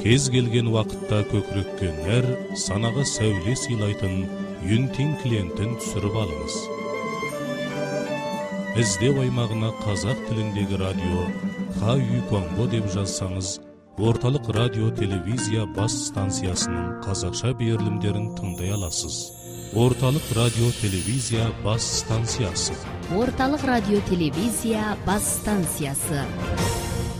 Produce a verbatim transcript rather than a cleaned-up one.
кез келген вакытта көкрөккө нер, санага сәуле сыйлайтын Юнтин клиентин түсүрүп алыңыз. Издөө аймагына казак тилиндеги радио Хаю Конго деп жазсаңыз, Орталык радио телевизия бас станциясынын казакша берилимдерин тыңдай аласыз. Орталык радио телевизия бас станциясы. Орталык радио телевизия бас станциясы.